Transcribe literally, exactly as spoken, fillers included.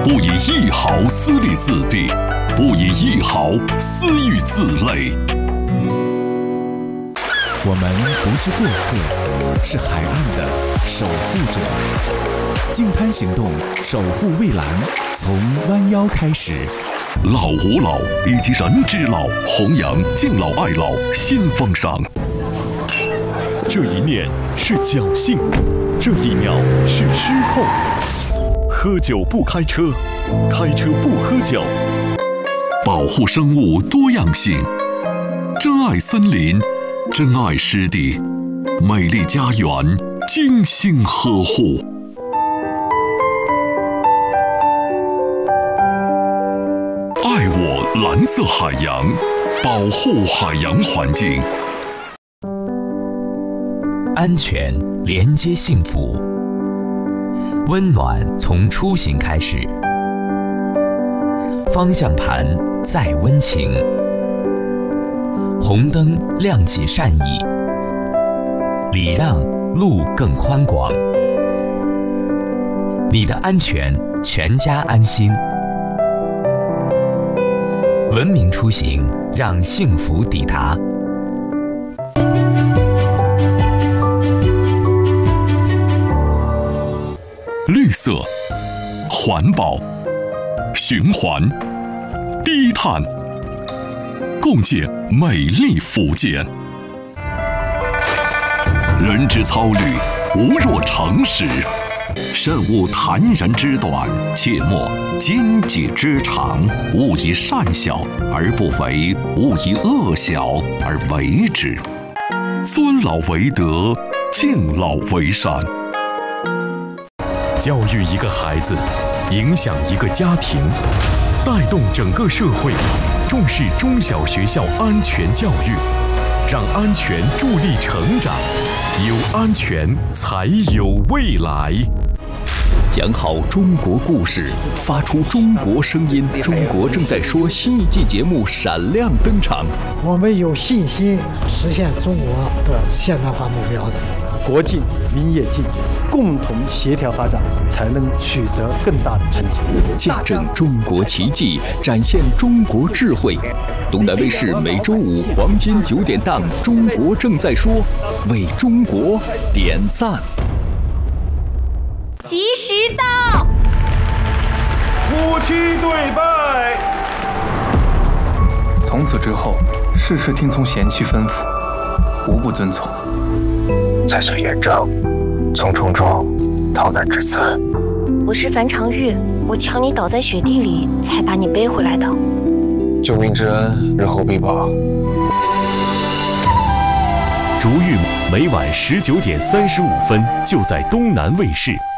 不以一毫私利自弊，不以一毫私欲自累。 我们不是过客，是海岸的守护者。净滩行动，守护蔚蓝，从弯腰开始。 老吾老以及人之老，弘扬敬老爱老新风尚。 这一念是侥幸，这一秒是失控。喝酒不开车，开车不喝酒。 保护生物多样性，珍爱森林，珍爱湿地，美丽家园精心呵护。爱我蓝色海洋，保护海洋环境。 安全连接幸福，温暖从出行开始，方向盘再温情，红灯亮起善意，礼让路更宽广。你的安全，全家安心。文明出行，让幸福抵达。 绿色、环保、循环、低碳，共建美丽福建。人之操虑，无若诚实；慎勿谈人之短，切莫奸己之长。勿以善小而不为，勿以恶小而为之。尊老为德，敬老为善。 教育一个孩子，影响一个家庭，带动整个社会，重视中小学校安全教育，让安全助力成长，有安全才有未来。 讲好中国故事，发出中国声音。中国正在说新一季节目闪亮登场。 我们有信心实现中国的现代化目标的。 国进民也进，共同协调发展，才能取得更大的成绩。 见证中国奇迹，展现中国智慧。东南卫视每周五黄金九点档《中国正在说》，为中国点赞。 及时到， 夫妻对拜。 从此之后，事事听从贤妻吩咐，无不遵从。 才算远征，从重重逃难至此。 我是樊长玉，我瞧你倒在雪地里，才把你背回来的。 救命之恩，日后必报。 逐玉每晚十九点三十五分，就在东南卫视。